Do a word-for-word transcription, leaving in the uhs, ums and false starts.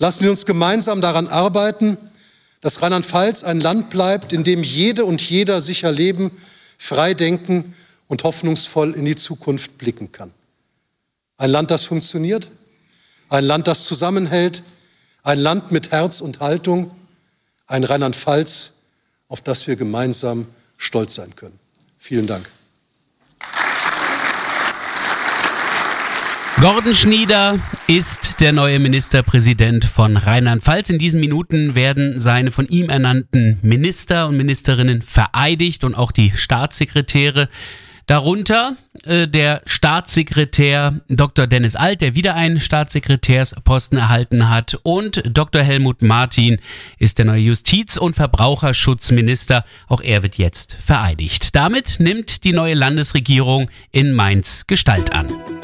Lassen Sie uns gemeinsam daran arbeiten, dass Rheinland-Pfalz ein Land bleibt, in dem jede und jeder sicher leben, frei denken und hoffnungsvoll in die Zukunft blicken kann. Ein Land, das funktioniert, ein Land, das zusammenhält, ein Land mit Herz und Haltung, ein Rheinland-Pfalz, auf das wir gemeinsam stolz sein können. Vielen Dank. Gordon Schnieder ist der neue Ministerpräsident von Rheinland-Pfalz. In diesen Minuten werden seine von ihm ernannten Minister und Ministerinnen vereidigt und auch die Staatssekretäre. Darunter äh, der Staatssekretär Doktor Dennis Alt, der wieder einen Staatssekretärsposten erhalten hat, und Doktor Helmut Martin ist der neue Justiz- und Verbraucherschutzminister. Auch er wird jetzt vereidigt. Damit nimmt die neue Landesregierung in Mainz Gestalt an.